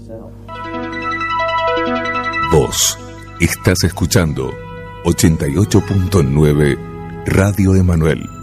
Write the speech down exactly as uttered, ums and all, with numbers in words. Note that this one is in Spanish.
Vos estás escuchando ochenta y ocho punto nueve Radio Emanuel.